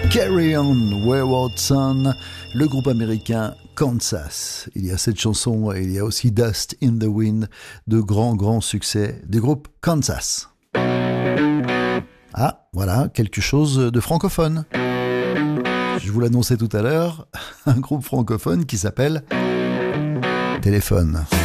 Carry On, Wayward Son, le groupe américain Kansas. Il y a cette chanson et il y a aussi Dust in the Wind, de grands succès du groupe Kansas. Ah, voilà, quelque chose de francophone. Je vous l'annonçais tout à l'heure, un groupe francophone qui s'appelle Téléphone.